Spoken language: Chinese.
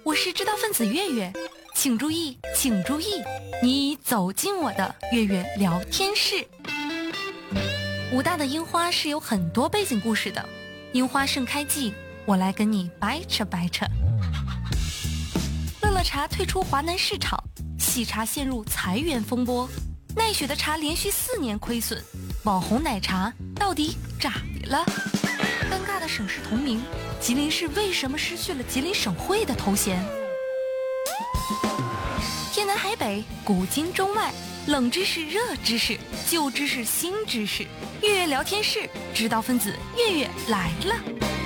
我是知道分子月月，请注意，请注意，你走进我的月月聊天室。武大的樱花是有很多背景故事的，樱花盛开季，我来跟你掰扯掰扯。乐乐茶退出华南市场，喜茶陷入裁员风波，奈雪的茶连续4年亏损，网红奶茶到底咋的了？尴尬的省市同名，吉林市为什么失去了吉林省会的头衔？天南海北，古今中外，冷知识、热知识，旧知识、新知识，月月聊天室，知道分子月月来了。